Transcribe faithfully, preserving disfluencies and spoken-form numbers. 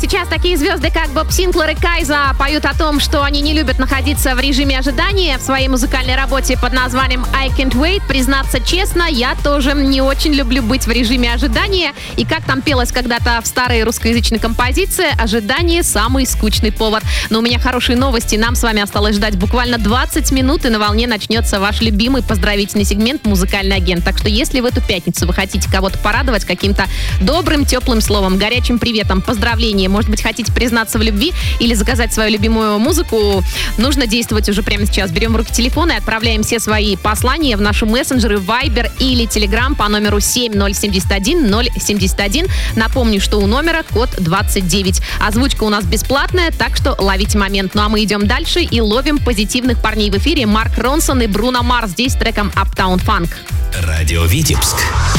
сейчас такие звезды, как Боб Синклер и Кайза, поют о том, что они не любят находиться в режиме ожидания в своей музыкальной работе под названием I Can't Wait. Признаться честно, я тоже не очень люблю быть в режиме ожидания. И как там пелось когда-то в старой русскоязычной композиции, ожидание — самый скучный повод. Но у меня хорошие новости. Нам с вами осталось ждать буквально двадцать минут, и на волне начнется ваш любимый поздравительный сегмент «Музыкальный агент». Так что если в эту пятницу вы хотите кого-то порадовать каким-то добрым, теплым словом, горячим приветом, поздравлением, может быть, хотите признаться в любви или заказать свою любимую музыку, нужно действовать уже прямо сейчас. Берем в руки телефон и отправляем все свои послания в наши мессенджеры Viber или Telegram по номеру семь ноль семь один ноль семь один. Напомню, что у номера код двадцать девять. Озвучка у нас бесплатная, так что ловите момент. Ну а мы идем дальше и ловим позитивных парней в эфире. Марк Ронсон и Бруно Марс здесь с треком Uptown Funk. Радио Витебск.